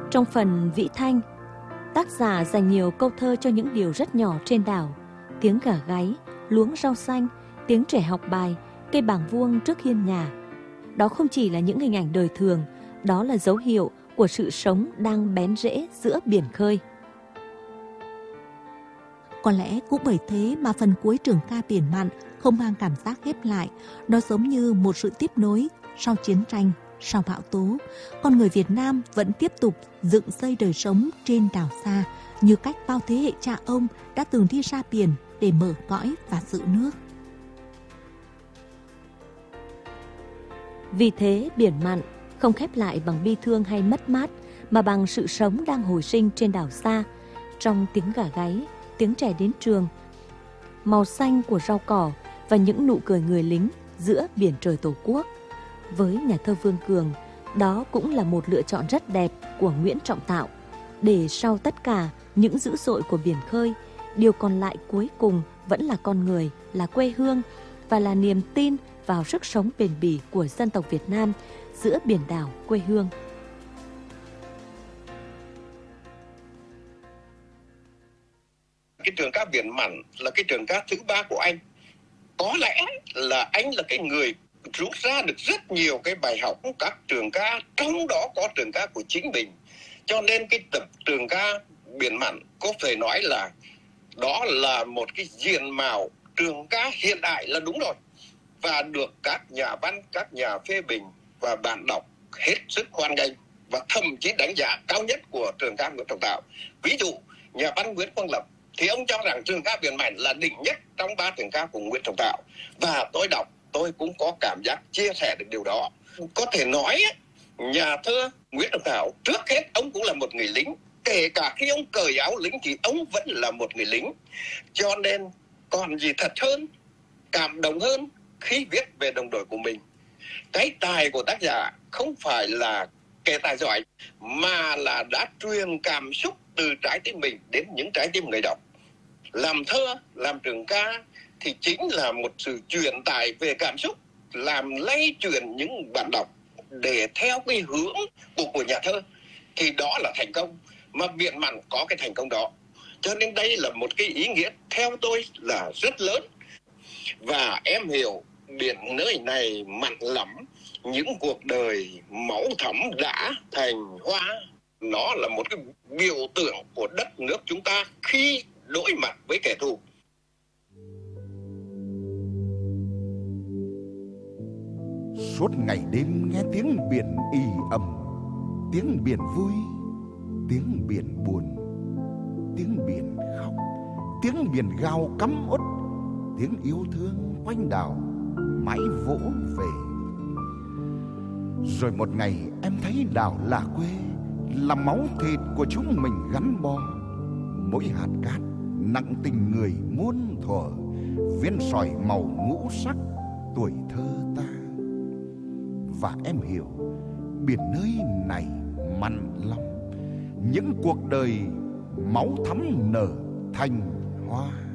Trong phần Vĩ Thanh, tác giả dành nhiều câu thơ cho những điều rất nhỏ trên đảo: tiếng gà gáy, luống rau xanh, tiếng trẻ học bài, cây bảng vuông trước hiên nhà. Đó không chỉ là những hình ảnh đời thường, đó là dấu hiệu của sự sống đang bén rễ giữa biển khơi. Có lẽ cũng bởi thế mà phần cuối trường ca Biển Mặn không mang cảm giác khép lại. Nó giống như một sự tiếp nối sau chiến tranh, sau bão tố. Con người Việt Nam vẫn tiếp tục dựng xây đời sống trên đảo xa, như cách bao thế hệ cha ông đã từng đi ra biển để mở cõi và giữ nước. Vì thế Biển Mặn không khép lại bằng bi thương hay mất mát, mà bằng sự sống đang hồi sinh trên đảo xa, trong tiếng gà gáy, tiếng trẻ đến trường, màu xanh của rau cỏ và những nụ cười người lính giữa biển trời Tổ quốc. Với nhà thơ Vương Cường, đó cũng là một lựa chọn rất đẹp của Nguyễn Trọng Tạo, để sau tất cả những dữ dội của biển khơi, điều còn lại cuối cùng vẫn là con người, là quê hương và là niềm tin vào sức sống bền bỉ của dân tộc Việt Nam giữa biển đảo quê hương. Cái trường ca Biển Mặn là cái trường ca thứ 3 của anh. Có lẽ là anh là cái người rút ra được rất nhiều cái bài học các trường ca, trong đó có trường ca của chính mình. Cho nên cái tập trường ca Biển Mặn có thể nói là đó là một cái diện mạo trường ca hiện đại là đúng rồi, và được các nhà văn, các nhà phê bình và bạn đọc hết sức hoan nghênh và thậm chí đánh giá cao nhất của trường ca Nguyễn Trọng Tạo. Ví dụ nhà văn Nguyễn Quang Lập thì ông cho rằng trường ca Biển Mặn là đỉnh nhất trong 3 trường ca của Nguyễn Trọng Tạo, và tôi đọc tôi cũng có cảm giác chia sẻ được điều đó. Có thể nói nhà thơ Nguyễn Trọng Tạo trước hết ông cũng là một người lính, kể cả khi ông cởi áo lính thì ông vẫn là một người lính. Cho nên còn gì thật hơn, cảm động hơn khi viết về đồng đội của mình. Cái tài của tác giả không phải là kể tài giỏi, mà là đã truyền cảm xúc từ trái tim mình đến những trái tim người đọc. Làm thơ, làm trường ca thì chính là một sự truyền tải về cảm xúc, làm lay chuyển những bạn đọc để theo cái hướng của nhà thơ, thì đó là thành công. Mà Biển Mặn có cái thành công đó, cho nên đây là một cái ý nghĩa theo tôi là rất lớn. Và em hiểu biển nơi này mặn lắm, những cuộc đời máu thắm đã thành hoa. Nó là một cái biểu tượng của đất nước chúng ta khi đối mặt với kẻ thù. Suốt ngày đêm nghe tiếng biển ì ầm, tiếng biển vui, tiếng biển buồn, tiếng biển khóc, tiếng biển gào căm uất, tiếng yêu thương quanh đảo mãi vỗ về. Rồi một ngày em thấy đảo là quê, là máu thịt của chúng mình gắn bó. Mỗi hạt cát nặng tình người muôn thuở, viên sỏi màu ngũ sắc tuổi thơ ta. Và em hiểu biển nơi này mặn lắm, những cuộc đời máu thắm nở thành hoa.